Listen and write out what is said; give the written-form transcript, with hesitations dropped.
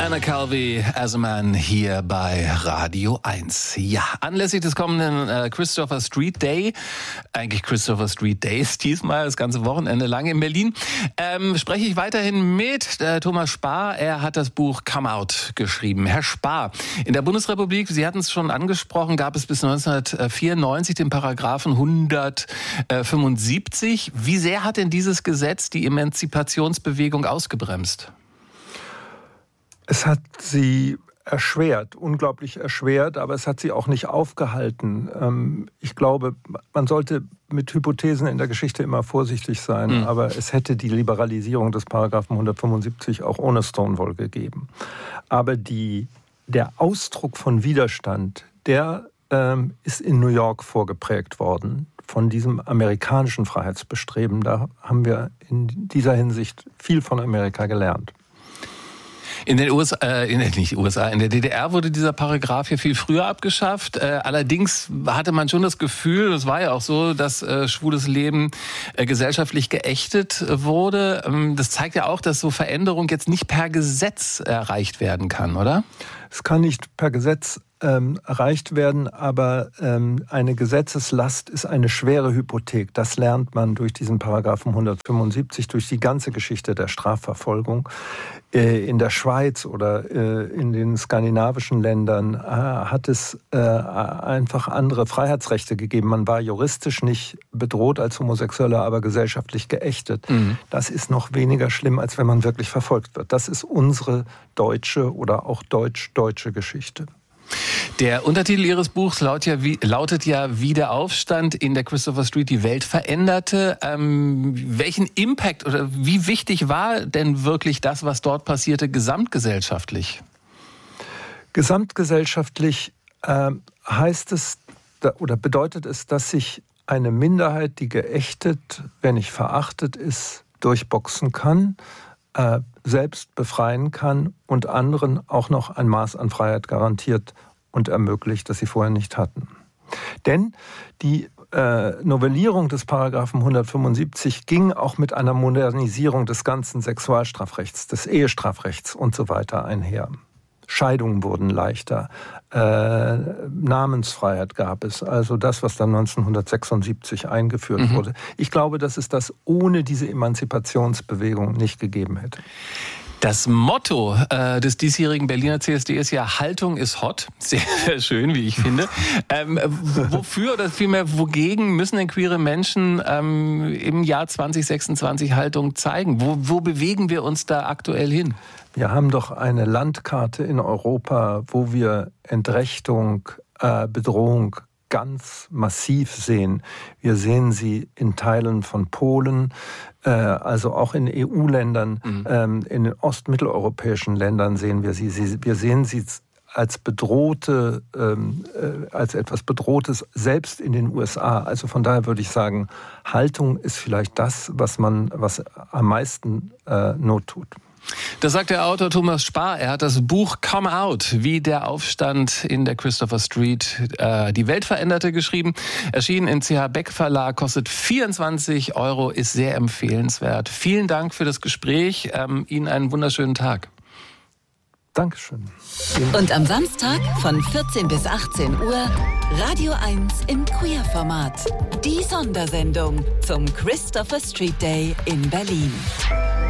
Anna Calvi, As a Man, hier bei Radio 1. Ja, anlässlich des kommenden Christopher Street Day, eigentlich Christopher Street Days diesmal, das ganze Wochenende lang in Berlin, spreche ich weiterhin mit Thomas Spahr. Er hat das Buch Come Out geschrieben. Herr Spahr, in der Bundesrepublik, Sie hatten es schon angesprochen, gab es bis 1994 den Paragraphen 175. Wie sehr hat denn dieses Gesetz die Emanzipationsbewegung ausgebremst? Es hat sie erschwert, unglaublich erschwert, aber es hat sie auch nicht aufgehalten. Ich glaube, man sollte mit Hypothesen in der Geschichte immer vorsichtig sein, aber es hätte die Liberalisierung des Paragraphen 175 auch ohne Stonewall gegeben. Aber der Ausdruck von Widerstand, der ist in New York vorgeprägt worden von diesem amerikanischen Freiheitsbestreben. Da haben wir in dieser Hinsicht viel von Amerika gelernt. In den in der DDR wurde dieser Paragraph hier viel früher abgeschafft. Allerdings hatte man schon das Gefühl, das war ja auch so, dass schwules Leben gesellschaftlich geächtet wurde. Das zeigt ja auch, dass so Veränderung jetzt nicht per Gesetz erreicht werden kann, oder? Es kann nicht per Gesetz erreicht werden, aber eine Gesetzeslast ist eine schwere Hypothek. Das lernt man durch diesen Paragraphen 175, durch die ganze Geschichte der Strafverfolgung. In der Schweiz oder in den skandinavischen Ländern hat es einfach andere Freiheitsrechte gegeben. Man war juristisch nicht bedroht als Homosexueller, aber gesellschaftlich geächtet. Das ist noch weniger schlimm, als wenn man wirklich verfolgt wird. Das ist unsere deutsche oder auch deutsch-deutsche Geschichte. Der Untertitel Ihres Buchs lautet ja, wie der Aufstand in der Christopher Street die Welt veränderte. Welchen Impact oder wie wichtig war denn wirklich das, was dort passierte, gesamtgesellschaftlich? Gesamtgesellschaftlich heißt es oder bedeutet es, dass sich eine Minderheit, die geächtet, wenn nicht verachtet ist, durchboxen kann, selbst befreien kann und anderen auch noch ein Maß an Freiheit garantiert und ermöglicht, das sie vorher nicht hatten. Denn die Novellierung des Paragraphen 175 ging auch mit einer Modernisierung des ganzen Sexualstrafrechts, des Ehestrafrechts und so weiter einher. Scheidungen wurden leichter, Namensfreiheit gab es, also das, was dann 1976 eingeführt wurde. Ich glaube, dass es das ohne diese Emanzipationsbewegung nicht gegeben hätte. Das Motto des diesjährigen Berliner CSD ist ja Haltung ist hot. Sehr, sehr schön, wie ich finde. Wofür oder vielmehr wogegen müssen denn queere Menschen im Jahr 2026 Haltung zeigen? Wo bewegen wir uns da aktuell hin? Wir haben doch eine Landkarte in Europa, wo wir Entrechtung, Bedrohung ganz massiv sehen. Wir sehen sie in Teilen von Polen, also auch in EU-Ländern, in den ostmitteleuropäischen Ländern sehen wir sie. Wir sehen sie als bedrohte, als etwas Bedrohtes, selbst in den USA. Also von daher würde ich sagen, Haltung ist vielleicht das, was am meisten Not tut. Das sagt der Autor Thomas Spahr. Er hat das Buch Come Out, wie der Aufstand in der Christopher Street die Welt veränderte, geschrieben. Erschienen im CH Beck Verlag, kostet 24 €, ist sehr empfehlenswert. Vielen Dank für das Gespräch. Ihnen einen wunderschönen Tag. Dankeschön. Und am Samstag von 14 bis 18 Uhr Radio 1 im Queer-Format. Die Sondersendung zum Christopher Street Day in Berlin.